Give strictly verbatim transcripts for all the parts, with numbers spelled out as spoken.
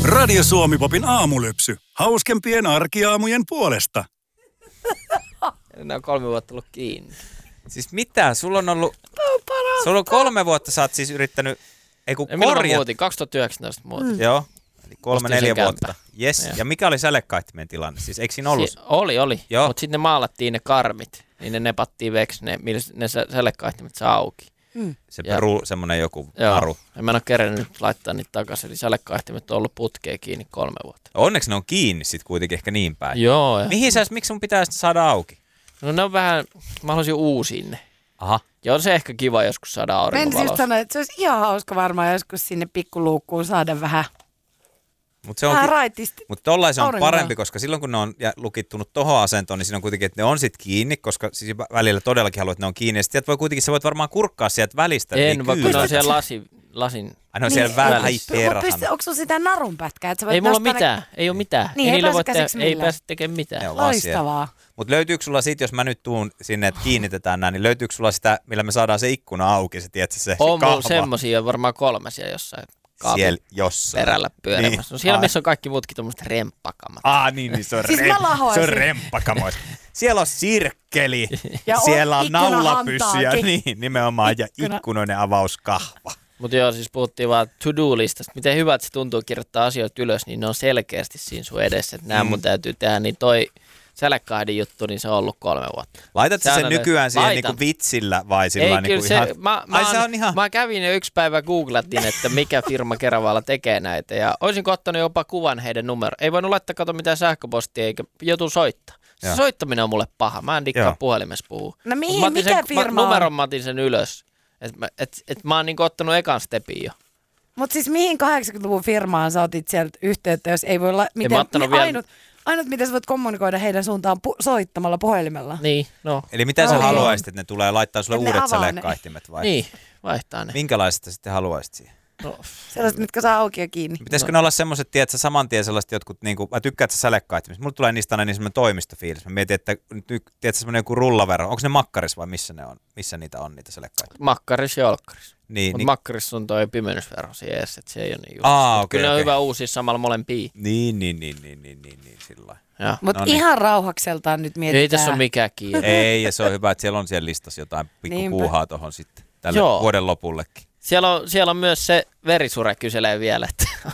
Radio Suomi-popin aamulypsy. Hauskempien arkiaamujen puolesta. Nämä on kolme vuotta ollut kiinni. Siis mitä? Sulla on ollut... Sulla on kolme vuotta, sä oot siis yrittänyt... Ei kun ja milloin korjat... muutin? kaksituhattayhdeksäntoista muutin. Mm. Joo. Eli kolme, Ostin neljä sen vuotta. kämpän. Yes. Ja. Ja mikä oli sälekkaihtimen tilanne? Siis eikö siinä ollut? Si- oli, oli. Joo. Mutta sitten ne maalattiin ne karmit. Niin ne nepattiin veksi, ne, millä ne sä- sälekkaihtimet saa auki. Mm. Se Ja- peru, semmonen joku Joo. naru. Ja mä en ole kerennyt laittaa niitä takaisin. Eli sälekkaihtimet on ollut putkeen kiinni kolme vuotta. Onneksi ne on kiinni sit kuitenkin ehkä niin päin. Joo. Ja... Mihin sä, miksi sun pitää sitä saada auki? No ne on vähän, mä haluaisin uusia ne. Aha. Ja on se ehkä kiva joskus saada Mä en siis aurinkovaloa. sanoa, että se olisi ihan hauska varmaan joskus sinne pikkuluukkuun saada vähän, Mut se on vähän ki- raitisti. Mutta tollain se on Auringolla. parempi, koska silloin kun ne on ja lukittunut tohon asentoon, niin siinä on kuitenkin, että ne on sit kiinni, koska siis välillä todellakin haluat, että ne on kiinni. Ja sit voi kuitenkin, sä voit varmaan kurkkaa sieltä välistä. En, vaikka ne on kyydät. siellä lasi, lasin. Ai ne on siellä välissä. Ai Mutta perhana. onko sulla sitä narun pätkää? Että sä voit Ei mulla ole nostaa mitään, ei ole mitään. Niin, ei niillä pääse voi tehdä- käsiksi ei millään. pääse tekemään mitään. Ne Ne... on vaan siellä. Loistavaa. Mutta löytyykö sulla sit, jos mä nyt tuun sinne, että kiinnitetään näin, niin löytyykö sulla sitä, millä me saadaan se ikkuna auki, se, tiedätkö, se On kahva mulla semmosia varmaan kolme siellä jossain kaapin siellä jossain. perällä pyörimässä. Niin. No siellä Ai. missä on kaikki muutkin tommoset remppakamat. Ah niin, niin se on, Siis rem- mä lahoaisin. se on remppakamois. Siellä on sirkkeli, Ja on siellä on naulapyssyjä, ikkunahantaakin. niin nimenomaan, ja Ikkuna. ikkunoinen avauskahva. Mutta joo, siis puhuttiin vaan to-do-listasta. Miten hyvä, että se tuntuu kirjoittaa asioita ylös, niin ne on selkeästi siinä sun edessä. Että nämä Mm. mun täytyy tehdä, niin toi sälekkahdin juttu, niin se on ollut kolme vuotta. Laitat sä Sehän sen on- nykyään siihen Laitan. niinku vitsillä vai sillä Ei, lailla kyllä niinku se, ihan... mä, mä, Ai oon- se on ihan... mä kävin jo yksi päivä googlatin, että mikä firma Keravalla tekee näitä. Ja olisin ottanut jopa kuvan heidän numero. Ei voinut laittaa kato mitään sähköpostia, eikä joutuu soittaa. Se Joo. soittaminen on mulle paha. Mä en dikkaa Joo. puhelimessa puhua. No mihin, Mut mä otin mikä sen, firma mä, on? numeron mä otin sen ylös. Että mä, et, et mä oon niinku ottanut ekan stepin jo. Mutta siis mihin kahdeksankymmentäluvun firmaan sä otit sieltä yhteyttä, jos ei voi... La- miten, mä ottanut vielä- ainut, ainut, miten sä voit kommunikoida heidän suuntaan pu- soittamalla puhelimella. Niin, no. Eli mitä sä Ai. haluaisit, että ne tulee laittaa sulle Et ne uudet avaa ne. sälekkaihtimet vai? Niin, vaihtaa ne. Minkälaiset sä sitten haluaisit siihen? No, Sellaiset, mitkä saa auki ja kiinni. Pitäisikö ne olla semmoiset, tiedätkö, saman tien sellaiset jotkut, niinku, mä tykkään, että sä sälekkaihtimista. Mulle tulee niistä aina niin semmoinen toimistofiilis. Mä mietin, että nyt, tiedätkö, semmoinen joku rullavero. Onko ne makkaris vai missä ne on? Missä niitä on, niitä sälekkaihtimia? makkaris ja olkkaris. Niin, Mutta niin, makkaris on toi pimennysvero siihen edes, että se ei ole niin just. Aa, Mut okei, kyllä ne on okei. hyvä uusia samalla molempia. niin, niin, niin, niin, niin, niin, niin sillä lailla. Ja. Mutta No niin. ihan rauhakseltaan nyt mietitään. Ei tässä ole mikään kiire. Ei, ja se on hyvä, että siellä on siellä listassa jotain pikku Niinpä. puuhaa tuohon sitten tälle Joo. vuoden lopullekin. Siellä on, siellä on myös se verisure kyselee vielä, että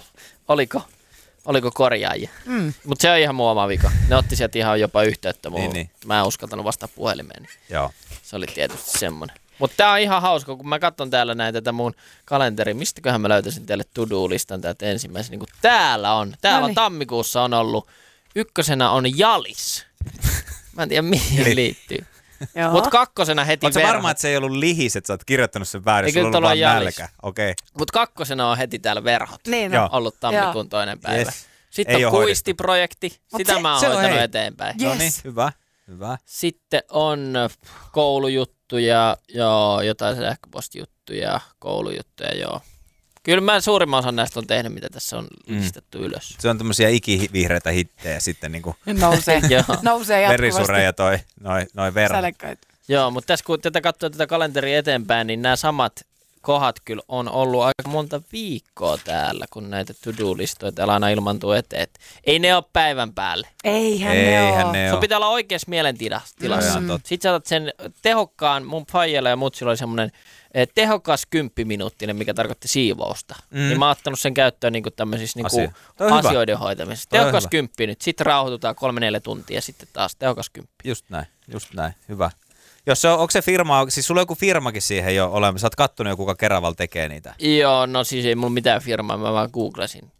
oliko, oliko korjaajia. Mm. Mutta se on ihan mun oma vika. Ne otti sieltä ihan jopa yhteyttä muuhun. Niin, niin. Mä en uskaltanut vastata puhelimeen. Niin Joo. se oli tietysti semmoinen. Mutta tää on ihan hauska, kun mä katson täällä näitä tätä mun kalenteri. Mistäköhän mä löytäisin teille to-do-listan täältä ensimmäisen. Niin kun täällä on. Täällä on Noniin. tammikuussa on ollut. Ykkösenä on Jalis. Mä en tiedä mihin Eli- liittyy. Joo. Mutta kakkosena heti Oletko verhot. varma, että se ei ollut lihis, että sä oot kirjoittanut sen väärin, Eikö sulla on nyt ollut vaan olla Jalis? nälkä? Okei. Mutta kakkosena on heti täällä verhot. Niin Joo. on. Ollut tammikuun Joo. toinen päivä. Yes. Sitten Ei on oo kuistiprojekti. Sitä se- mä oon se on hoitanut hei. eteenpäin. Yes. No niin, hyvä, hyvä. Sitten on koulujuttuja, joo, jotain sähköpostijuttuja, koulujuttuja, joo. Kyllä mä suurimman osan näistä on tehnyt, mitä tässä on Mm. listettu ylös. Se on tämmöisiä ikivihreitä hittejä sitten niinku Nousee. Joo. Nousee jatkuvasti. verisure ja toi, noi, noi verhot. Sälekkäät. Joo, mutta tässä kun tätä katsoo tätä kalenteria eteenpäin, niin nämä samat kohdat kyllä on ollut aika monta viikkoa täällä, kun näitä to-do-listoja täällä aina ilmantuu eteen. Et ei ne ole päivän päälle. Eihän, ne Eihän oo. ne Sun oo. pitää olla oikeassa mielentilassa. Joo, joo, totta. Sitten sä otat sen tehokkaan, mun faijalla ja mutsilla oli semmoinen eh, tehokas kymppiminuuttinen, mikä tarkoitti siivousta. Mm. Niin mä oon ottanut sen käyttöön niinku tämmöisissä niinku Asia. Toi on hyvä. asioiden hoitamisessa. Toi on Tehokas hyvä. kymppi nyt, sitten rauhoitutaan kolme neljä tuntia ja sitten taas tehokas kymppi. Just näin, just näin, hyvä. Jos se on, onko se firma, siis sulla on joku firmakin siihen jo olemassa, sä oot kattonut jo kuka Keravalla tekee niitä. Joo, no siis ei mulla mitään firmaa, mä vaan googlasin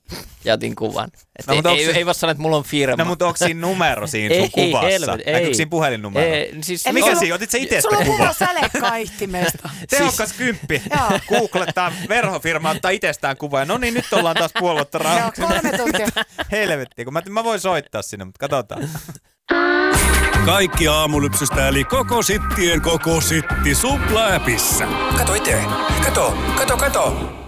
ja otin kuvan. Et No, ei, mutta onks ei, se- ei voi sanoa, että mulla on firma. No mutta onko siinä numero siinä sun Ei, kuvassa? helvet, ei. Näkyykö siinä puhelinnumero? Ei, siis Eli Mikä sulla- siinä? Otit sä itse Sulla sitä on kuva kuvaa? sälekkaihtimesta. Tehokas kymppi. Joo. Googlettaa verhofirma, ottaa itsestään kuvaa. No niin, nyt ollaan taas puoli vuotta Joo, rauhaksi. kolme tuntia. Helvetti, kun mä, mä voin soittaa sinne, mutta katsotaan. Kaikki aamulypsystä eli koko sittien koko sitti Supla-äpissä. Kato itse. Kato, kato, kato.